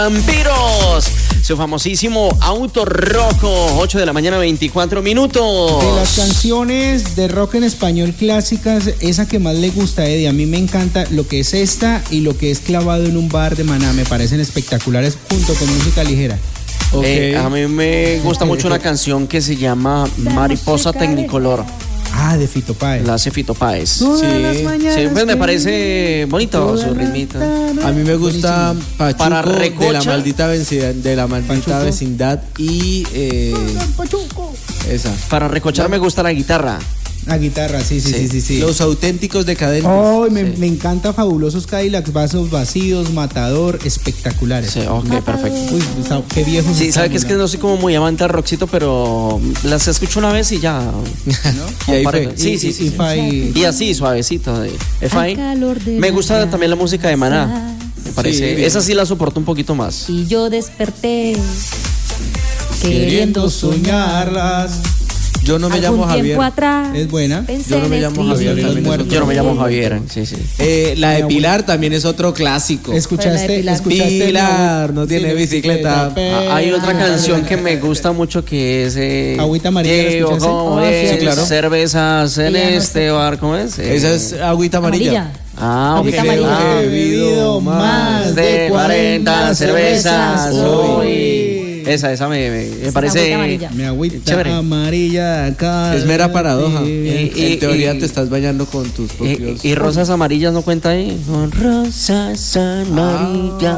Vampiros, su famosísimo Auto Rojo, 8 de la mañana, 24 minutos. De las canciones de rock en español clásicas, esa que más le gusta a Eddie, a mí me encanta lo que es esta y lo que es Clavado en un bar de Maná, me parecen espectaculares junto con música ligera. Okay. A mí me gusta mucho una canción que se llama Mariposa Tecnicolor. Ah, de Fito Páez. La hace Fito Páez. Sí, pues me parece bonito su ritmito. A mí me gusta Pachuco Para Recocha, de la maldita vecindad y esa. Para recochar me gusta la guitarra. La guitarra, sí. Los auténticos decadentes. Oh, me encanta Fabulosos Cadillacs, Vasos Vacíos, Matador, espectaculares. Sí, ok, perfecto. Uy, qué viejo. Sí, sabe que es que no soy como muy amante del rockcito, pero las escucho una vez y ya. ¿No? Y ahí fue. Sí. Y así, suavecito. Me gusta también la música de Maná. Me parece. Sí, esa sí la soporto un poquito más. Y yo desperté queriendo soñarlas. Yo no me llamo Javier. Atrás, es buena. Yo no me llamo Javier. Yo no me llamo Javier. Sí. La de Pilar también es otro clásico. ¿Escuchaste? Pilar no tiene bicicleta. Hay otra canción que me gusta mucho que es Agüita Amarilla. Sí, claro. Cervezas en este bar, ¿cómo es? Esa es Agüita Amarilla. Agüita Amarilla. He bebido más de 40 cervezas hoy. Esa me parece Mi agüita chévere. amarilla acá. Es mera paradoja. En teoría te estás bañando con tus propios. ¿Y rosas amarillas no cuenta ahí? Con rosas amarillas.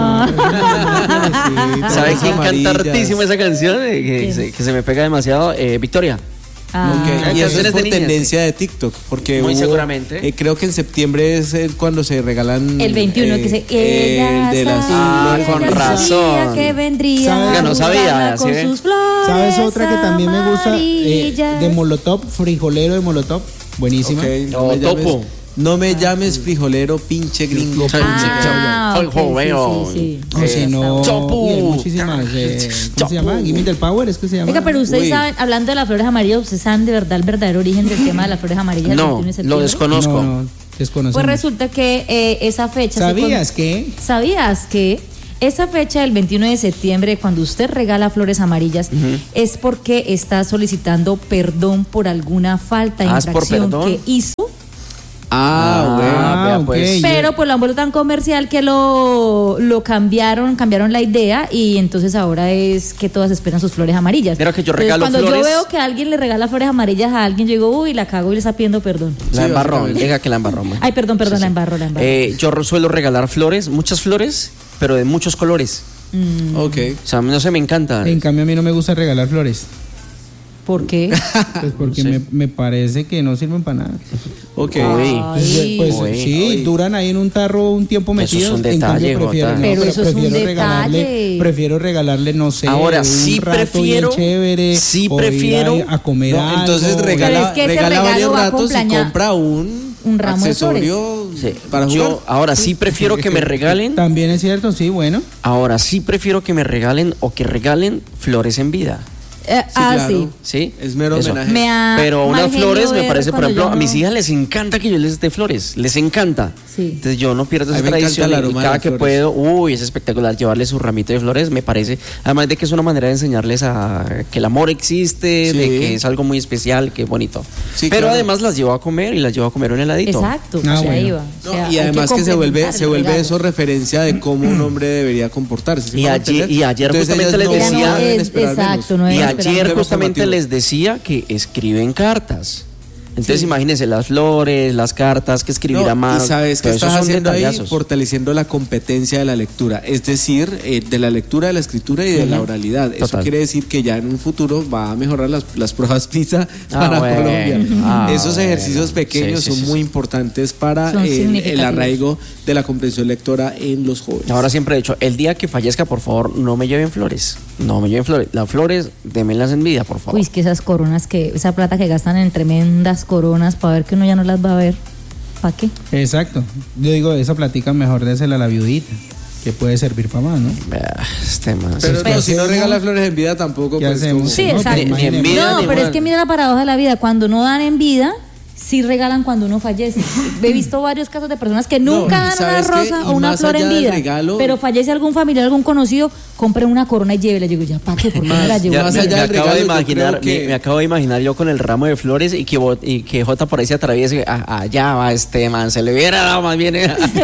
¿Sabe quién canta hartísimo esa canción? Que se me pega demasiado. Victoria. Y eso es por tendencia de TikTok, porque muy seguramente. Creo que en septiembre es cuando se regalan el 21 que se de las con razón. Que vendría. Ya no sabía. Con sus flores. ¿Sabes otra que también me gusta? De Molotov, Frijolero de Molotov. Buenísima. Topo. No me llames frijolero, pinche gringo. Frijolero. Sí. No, muchísimas. ¿Cómo se llama? Gimme the Power, ¿es que se llama? Oiga, pero ustedes saben, hablando de las flores amarillas, ¿ustedes saben de verdad el verdadero origen del tema de las flores amarillas? No, lo desconozco. No, desconozco. Pues resulta que esa fecha... ¿Sabías que esa fecha del 21 de septiembre, cuando usted regala flores amarillas, es porque está solicitando perdón por alguna falta, infracción que hizo? Bueno, pues. Pero pues lo han vuelto tan comercial que lo cambiaron la idea y entonces ahora es que todas esperan sus flores amarillas. Pero que yo regalo cuando flores. Yo veo que alguien le regala flores amarillas a alguien, yo digo, uy, la cago y le está pidiendo perdón. La embarró, diga que la embarró. Ay, perdón, la embarró. Yo suelo regalar flores, muchas flores, pero de muchos colores. Ok. O sea, no sé, me encanta. En cambio, a mí no me gusta regalar flores. ¿Por qué? Pues porque me parece que no sirven para nada. Ok. Sí, duran ahí en un tarro un tiempo metidos. Eso es un detalle, prefiero regalarle, no sé, ahora un sí rato bien chévere. Sí prefiero a comer algo. Entonces regala varios ratos y compra un ramo accesorio para jugar. Yo ahora sí prefiero que me regalen. También es cierto, sí, bueno. Ahora sí prefiero que me regalen o que regalen flores en vida. Claro. Sí. Es mero homenaje. Pero unas flores me parece, por ejemplo, no... a mis hijas les encanta que yo les dé flores, les encanta. Sí. Entonces yo no pierdo esa tradición y cada que puedo, es espectacular llevarles su ramito de flores, me parece, además de que es una manera de enseñarles que el amor existe, de que es algo muy especial, que bonito. Sí, pero además las llevo a comer y las llevo a comer un heladito. Exacto, bueno. Y además que se vuelve eso referencia de cómo un hombre debería comportarse. Y ayer justamente les decía, ayer justamente les decía que escriben cartas. Entonces imagínense las flores, las cartas que escribir a mano. Y sabes que estás haciendo ahí, fortaleciendo la competencia de la lectura, es decir, de la lectura, de la escritura y de la oralidad. Total. Eso quiere decir que ya en un futuro va a mejorar las pruebas PISA para Colombia. Esos ejercicios pequeños son muy importantes para el arraigo de la comprensión lectora en los jóvenes. Ahora siempre he dicho, el día que fallezca, por favor, no me lleven flores. Las flores, démenlas en vida, por favor. Uy, es que esas coronas, esa plata que gastan en tremendas coronas para ver que uno ya no las va a ver. ¿Para qué? Exacto. Yo digo, esa platica mejor désela a la viudita, que puede servir para más, ¿no? Pero si no regala flores en vida tampoco. ¿Qué hacemos? Sí, exacto. Ni en vida, no, pero es que mira la paradoja de la vida. Cuando no dan en vida, sí regalan cuando uno fallece. He visto varios casos de personas que nunca dan una rosa o una flor en vida, pero fallece algún familiar, algún conocido, compren una corona y llévela. Yo digo, ¿ya para qué? ¿Por qué me la llevo? Me acabo de imaginar yo con el ramo de flores y que Jota por ahí se atraviese. Allá va este man, se le hubiera dado más bien.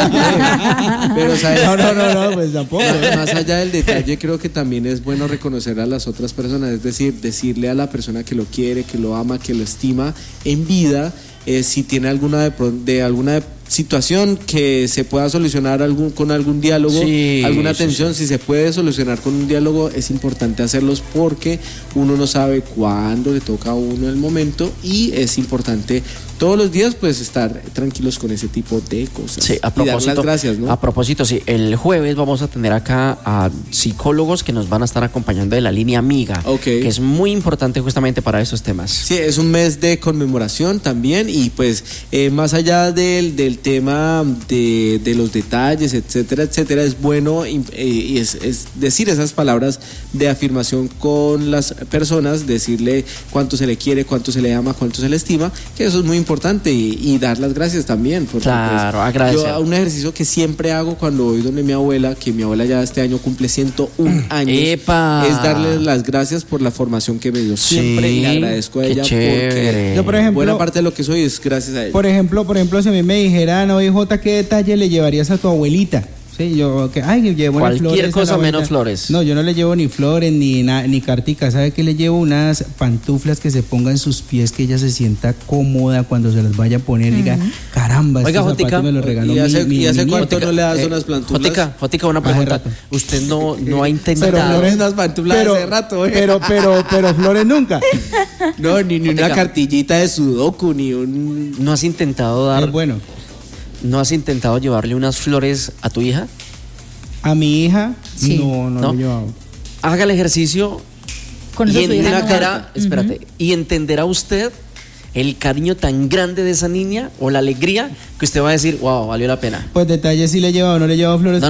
Pero ¿sabes? No, pues tampoco. Más allá del detalle, creo que también es bueno reconocer a las otras personas, es decir, decirle a la persona que lo quiere, que lo ama, que lo estima en vida, si tiene alguna situación que se pueda solucionar con algún diálogo, alguna atención, si se puede solucionar con un diálogo, es importante hacerlos porque uno no sabe cuándo le toca a uno el momento y es importante todos los días pues estar tranquilos con ese tipo de cosas. Sí, a propósito, y dar las gracias, ¿no? A propósito, sí, el jueves vamos a tener acá a psicólogos que nos van a estar acompañando de la línea Amiga, que es muy importante justamente para esos temas. Sí, es un mes de conmemoración también y pues más allá del tema de los detalles, etcétera, etcétera, es bueno y es decir esas palabras de afirmación con las personas, decirle cuánto se le quiere, cuánto se le ama, cuánto se le estima, que eso es muy importante y dar las gracias también. Porque, claro, agradecer. Yo un ejercicio que siempre hago cuando voy donde mi abuela, que mi abuela ya este año cumple 101 años, ¡epa! Es darle las gracias por la formación que me dio siempre y le agradezco a ella porque yo, por ejemplo, buena parte de lo que soy es gracias a ella. Por ejemplo, si a mí me dijeran, oye Jota, ¿qué detalle le llevarías a tu abuelita? Sí, yo llevo cualquier cosa menos flores. No, yo no le llevo ni flores ni carticas. ¿Sabe qué le llevo? Unas pantuflas que se pongan en sus pies, que ella se sienta cómoda cuando se las vaya a poner y diga, caramba, oiga, Jotica, me lo regaló ¿y hace cuánto no le das unas pantuflas? Jotica, una pregunta. ¿Usted no ha intentado? Pero flores, unas pantuflas hace rato, pero flores nunca. No, ni una cartillita de sudoku, ni un... ¿No has intentado dar? Es bueno. ¿No has intentado llevarle unas flores a tu hija? ¿A mi hija? Sí. No lo he llevado. Haga el ejercicio con y entenderá usted el cariño tan grande de esa niña o la alegría que usted va a decir, wow, valió la pena. Pues detalles si le he llevado o no le he llevado flores.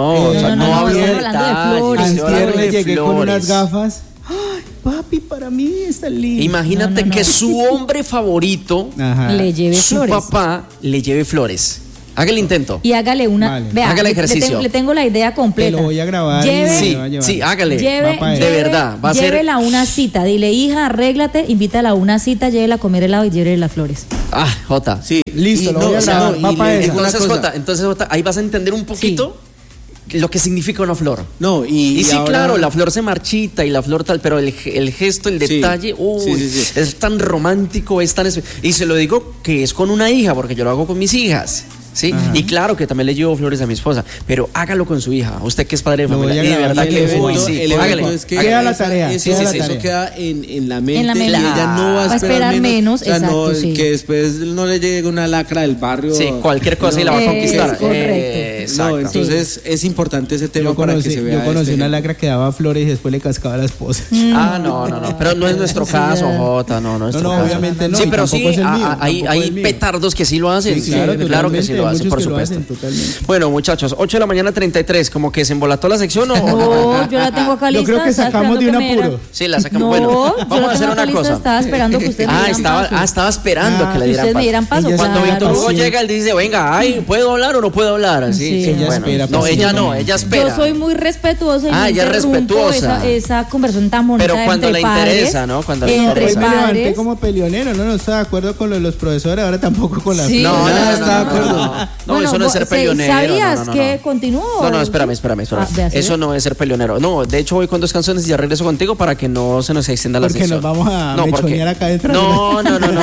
No hablo de detalles. Antier le llegué con unas gafas. Ay, papi, para mí está lindo. Imagínate que su hombre favorito le lleve flores. Su papá le lleve flores. Haga el intento. Y hágale una. Vale. Vea, haga el ejercicio. Le tengo la idea completa. Te lo voy a grabar. Sí, hágale. De verdad. Llévela a una cita. Dile, hija, arréglate, invítala a una cita, llévela a comer helado y llévele las flores. Jota. Sí. Listo, lo voy a grabar. Entonces, Jota, ahí vas a entender un poquito. Sí. Lo que significa una flor. No, y sí, ahora... claro, la flor se marchita y la flor tal, pero el gesto, el detalle, es tan romántico, es tan... Y se lo digo que es con una hija, porque yo lo hago con mis hijas. ¿Sí? Y claro que también le llevo flores a mi esposa, pero hágalo con su hija. Usted que es padre de familia, de verdad que hágale. Queda la tarea. Eso queda en la mente. Y ella no va a esperar menos. Exacto, que después no le llegue una lacra del barrio. Sí, cualquier cosa y la va a conquistar. No, entonces es importante ese tema para que se vea. Yo conocí una lacra que daba flores y después le cascaba a la esposa. No, pero no es nuestro caso, Jota, no es nuestro caso. Obviamente no. Sí, pero sí, hay petardos que sí lo hacen. Claro que sí lo hacen, por supuesto. Bueno, muchachos, 8 de la mañana 33, como que se embolató la sección o... No, yo la tengo acá lista. Yo creo que sacamos de un apuro. Sí, la sacamos. Bueno, vamos a hacer una cosa. Estaba esperando que usted me dieran paso. Estaba esperando que le dieran paso. Cuando Víctor Hugo llega, él dice, venga, ¿puedo hablar o no puedo hablar? Así. Ella espera. No, ella espera. Yo soy muy respetuosa y ella es respetuosa. Esa conversación tan bonita. Pero cuando le interesa, ¿no? Cuando le interesa. Me levanté como peleonero, no estaba de acuerdo con los profesores, ahora tampoco con la... No estaba de acuerdo. No, eso no es ser peleonero. ¿Sabías que continuó? No, espérame. Eso no es ser peleonero. No, de hecho voy con 2 canciones y ya regreso contigo para que no se nos extienda la sección. Porque nos vamos a mechonear acá dentro. No.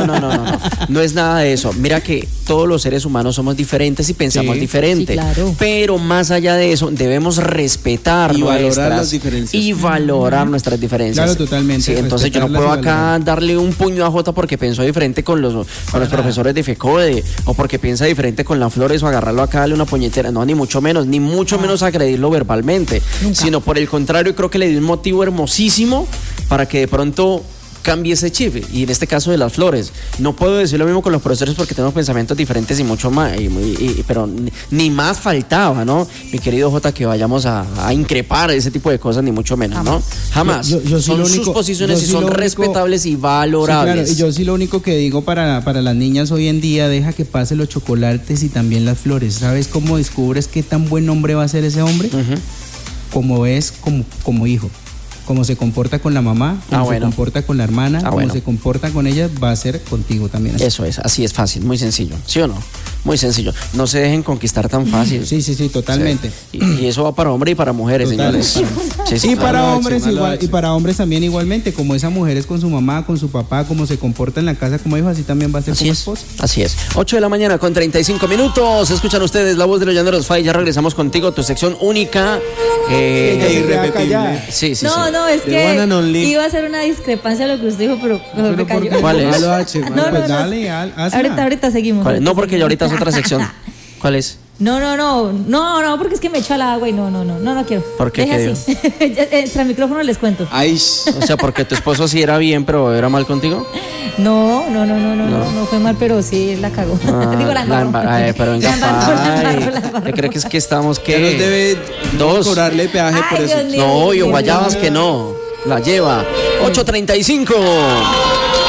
No es nada de eso. Mira que todos los seres humanos somos diferentes y pensamos diferente. Sí, claro. Pero más allá de eso, debemos respetar y valorar las diferencias. Y valorar nuestras diferencias. Claro, totalmente. Sí, entonces yo no puedo acá darle un puño a Jota porque pensó diferente con los profesores de FECODE o porque piensa diferente con las flores o agarrarlo acá, darle una puñetera. No, ni mucho menos agredirlo verbalmente. Nunca. Sino por el contrario, creo que le dio un motivo hermosísimo para que de pronto cambie ese chip. Y en este caso de las flores, no puedo decir lo mismo con los profesores porque tenemos pensamientos diferentes y mucho más, pero ni más faltaba, ¿no? Mi querido Jota, que vayamos a increpar ese tipo de cosas, ni mucho menos, ¿no? Jamás. Son sus posiciones y son respetables y valorables. Sí, claro, y yo sí lo único que digo para las niñas hoy en día, deja que pase los chocolates y también las flores. ¿Sabes cómo descubres qué tan buen hombre va a ser ese hombre? Como es como hijo. Cómo se comporta con la mamá, cómo se comporta con la hermana, cómo se comporta con ella, va a ser contigo también. Eso es, así es fácil, muy sencillo, ¿sí o no? Muy sencillo. No se dejen conquistar tan fácil. Sí, totalmente. Sí. Y eso va para hombres y para mujeres, señores. Sí, para hombres igual, y para hombres también igualmente, como esa mujer es con su mamá, con su papá, como se comporta en la casa como hijo, así también va a ser como esposa. Así es. 8 de la mañana con 35 minutos. Escuchan ustedes la voz de los Llaneros Fai. Ya regresamos contigo, tu sección única. Irrepetible. Sí. No, es que iba a hacer una discrepancia a lo que usted dijo, pero me cayó. ¿Cuál es? Dale, ahorita seguimos. No, porque ya ahorita es otra sección. ¿Cuál es? No, porque es que me echó al agua y no quiero. ¿Por qué? Deje así. Extra micrófono les cuento. Ay, o sea, porque tu esposo sí era bien, pero era mal contigo. No fue mal, pero sí la cagó. Digo, la embarró. Pero venga, ¿qué crees que estamos que nos debe 2 cobrarle peaje por eso? No, yo guayabas que no. La lleva 8:35.